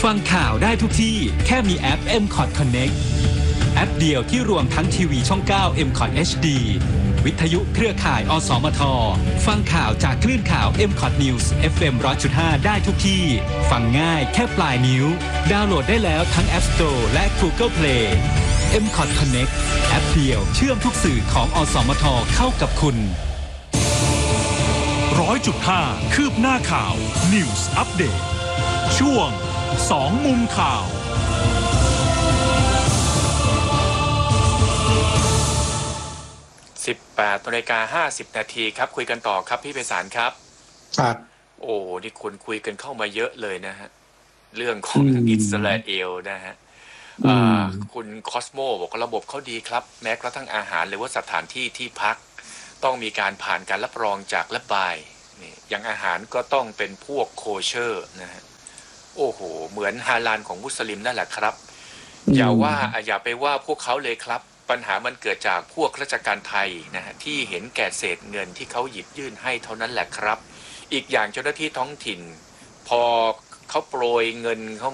ฟังข่าวได้ทุกที่แค่มีแอป MCOT Connect แอปเดียวที่รวมทั้งทีวีช่อง 9 MCOT HD วิทยุเครือข่ายอสมทฟังข่าวจากคลื่นข่าว MCOT News FM 100.5 ได้ทุกที่ฟังง่ายแค่ปลายนิ้วดาวน์โหลดได้แล้วทั้ง App Store และ Google Play MCOT Connect แอปเดียวเชื่อมทุกสื่อของอสมทเข้ากับคุณ 100.5 คืบหน้าข่าว News Update ช่วง2มุมข่าว 18:50 นาทีครับคุยกันต่อครับพี่ไพศาลครับครับโอ้นี่คนคุยกันเข้ามาเยอะเลยนะฮะเรื่องของอิสราเอลนะฮะคุณคอสโมบอกว่าระบบเขาดีครับแม้กระทั่งอาหารหรือว่าสถานที่ที่พักต้องมีการผ่านการรับรองจากรัฐบาลนี่อย่างอาหารก็ต้องเป็นพวกโคเชอร์นะฮะโอ้โหเหมือนฮาลาลของมุสลิมนั่นแหละครับอย่าไปว่าพวกเขาเลยครับปัญหามันเกิดจากพวกราชการไทยนะฮะที่เห็นแก่เศษเงินที่เขาหยิบยื่นให้เท่านั้นแหละครับอีกอย่างเจ้าหน้าที่ท้องถิ่นพอเขาโปรยเงินเข้า